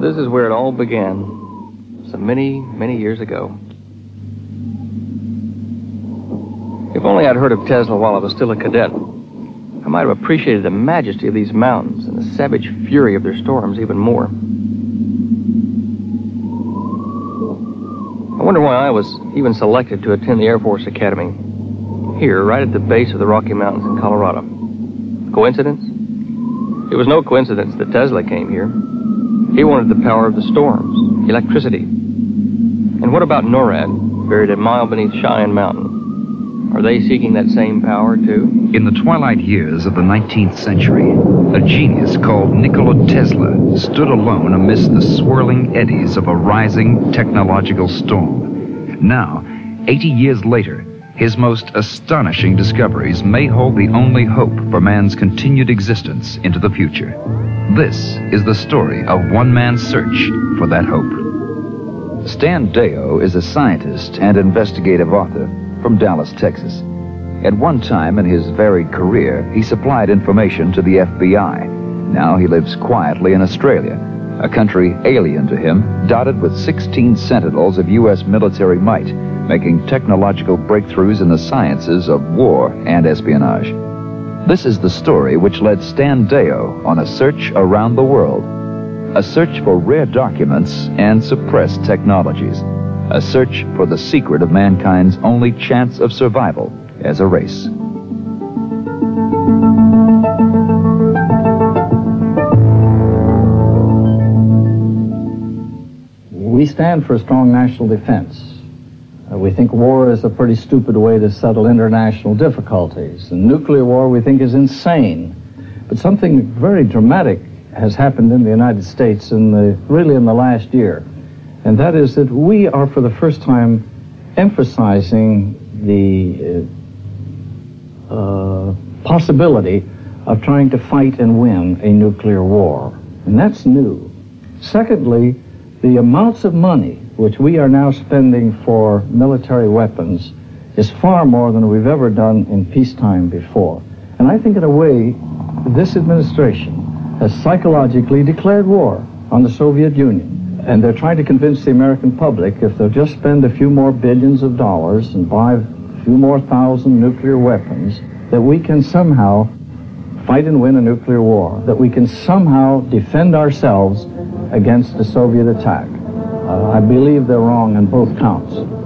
This is where it all began, so many, many years ago. If only I'd heard of Tesla while I was still a cadet, I might have appreciated the majesty of these mountains and the savage fury of their storms even more. I wonder why I was even selected to attend the Air Force Academy, here, right at the base of the Rocky Mountains in Colorado. Coincidence? It was no coincidence that Tesla came here. He wanted the power of the storms, electricity. And what about NORAD, buried a mile beneath Cheyenne Mountain? Are they seeking that same power, too? In the twilight years of the 19th century, a genius called Nikola Tesla stood alone amidst the swirling eddies of a rising technological storm. Now, 80 years later, his most astonishing discoveries may hold the only hope for man's continued existence into the future. This is the story of one man's search for that hope. Stan Deyo is a scientist and investigative author from Dallas, Texas. At one time in his varied career, he supplied information to the FBI. Now he lives quietly in Australia, a country alien to him, dotted with 16 sentinels of U.S. military might, making technological breakthroughs in the sciences of war and espionage. This is the story which led Stan Deyo on a search around the world. A search for rare documents and suppressed technologies. A search for the secret of mankind's only chance of survival as a race. We stand for a strong national defense. We think war is a pretty stupid way to settle international difficulties. And nuclear war we think is insane. But something very dramatic has happened in the United States really in the last year. And that is that we are for the first time emphasizing the possibility of trying to fight and win a nuclear war. And that's new. Secondly, the amounts of money which we are now spending for military weapons is far more than we've ever done in peacetime before. And I think in a way, this administration has psychologically declared war on the Soviet Union. And they're trying to convince the American public if they'll just spend a few more billions of dollars and buy a few more thousand nuclear weapons, that we can somehow fight and win a nuclear war, that we can somehow defend ourselves against a Soviet attack. I believe they're wrong on both counts.